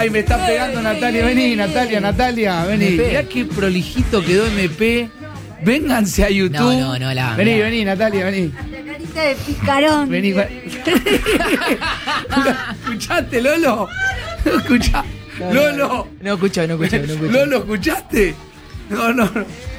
Ay, me está pegando Natalia. Vení, Natalia, vení. Mirá qué prolijito quedó MP. Vénganse a YouTube. No, la. Vení, Natalia, vení. La carita de picarón. Vení. ¿Escuchaste, Lolo? ¿Escuchá? Lolo. No escucho. Lolo, ¿escuchaste? No.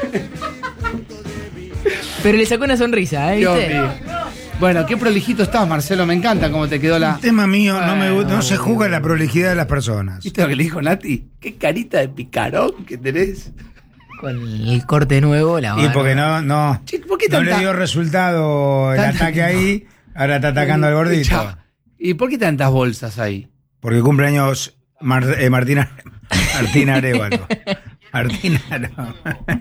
Pero le sacó una sonrisa, Dios ¿viste? mío. Bueno, qué prolijito estás, Marcelo. Me encanta cómo te quedó la... El tema mío no me gusta, no se juzga la prolijidad de las personas. ¿Viste lo que le dijo Nati? Qué carita de picarón que tenés. Con el corte nuevo, la Y porque no Che, ¿por qué no tanta- le dio resultado el tanta- ataque ahí, ahora está atacando al gordito. Chá. ¿Y por qué tantas bolsas ahí? Porque cumpleaños Martina Arevalo. Martina no.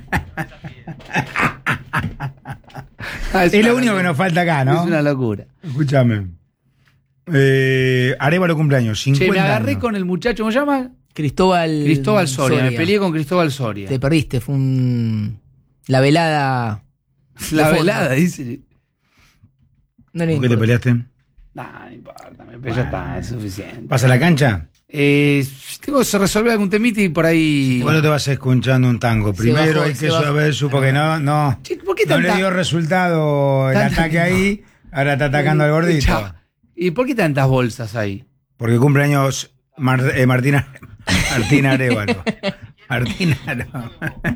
Es lo único que nos falta acá, ¿no? Es una locura. Escúchame. Arevalo cumpleaños, 50 Che, me agarré años. con el muchacho, ¿cómo se llama? Cristóbal Soria. Me peleé con Cristóbal Soria. Te perdiste, fue la velada. La de fondo. velada, dice. No le ¿Por qué te importa. peleaste? No importa, ya está, es suficiente. ¿Vas a la cancha? Tengo que resolver algún temita y por ahí... Igual no te vas escuchando un tango. Primero hay que saber su porque no Che, ¿por qué no tanta... le dio resultado el tanta- ataque ahí, ahora está atacando al gordito. Chá. ¿Y por qué tantas bolsas ahí? Porque cumpleaños Martina Arevalo. Martina no.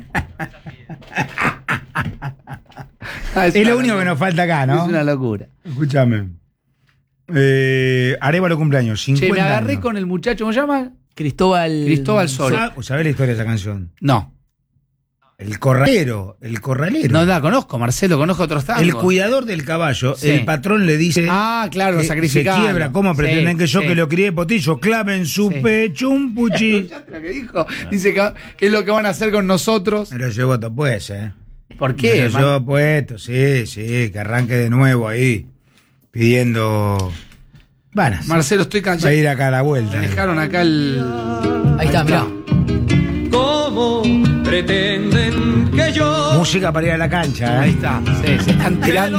Es lo único que nos falta acá, ¿no? Es una locura. Escúchame. Arevalo cumpleaños, 50 Che, me agarré años. con el muchacho, ¿cómo se llama? Cristóbal Soria. ¿Sabés la historia de esa canción? No. El corralero. No la conozco, Marcelo, conozco otros tangos. El cuidador del caballo, Sí. el patrón le dice... Ah, claro, lo que sacrificaron. se quiebra, ¿cómo pretenden que yo sí. que lo crié potillo clave en su Sí. pecho un puchi? ¿Escuchaste lo que dijo? Dice que es lo que van a hacer con nosotros. Me lo llevo todo pues, ¿Por Me qué? lo llevo puesto, sí, que arranque de nuevo ahí, pidiendo... Van Marcelo, estoy a cansado. ir acá a la vuelta. Me dejaron acá el... Ahí está, mirá. ¿Cómo pretenden que yo Música para ir a la cancha, Ahí está. Sí, se están tirando.